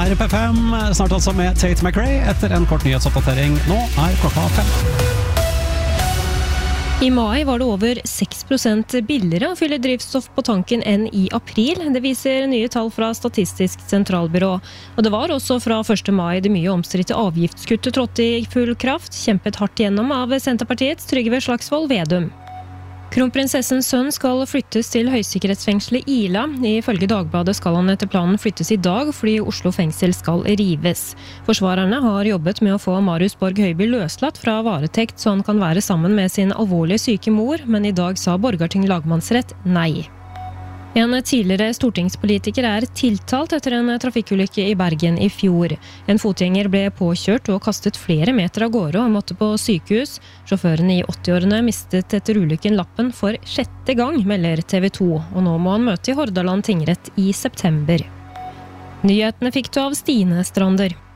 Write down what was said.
er P5, snart altså med Tate McRae etter en kort nyhetsoppdatering. Nå er klokka 5. I mai var det over 6% billigere å fylle drivstoff på tanken enn i april. Det viser nye tall fra Statistisk sentralbyrå. Og det var også fra 1. mai det mye omstridte avgiftskuttet trådte i full kraft, kjempet hardt gjennom av Senterpartiets Trygve Slagsvold Vedum. Kronprinsessens sønn skal flyttes til høysikkerhetsfengselet Ila. Ifølge Dagbladet skal han etter planen flyttes i dag, fordi Oslo fengsel skal rives. Forsvarerne har jobbet med å få Marius Borg Høiby løslatt fra varetekt, så han kan være sammen med sin alvorlig syke mor, men i dag sa Borgarting lagmannsrett nei. En tidligere stortingspolitiker er tiltalt etter en trafikkulykke i Bergen i fjor. En fotgjenger ble påkjørt og kastet flere meter av gårde og måtte på sykehus. Sjåføren i 80-årene mistet etter ulykken lappen for 6. gang, melder TV 2, og nå må han møte i Hordaland tingrett i september. Nyhetene fikk du av Stine Strander.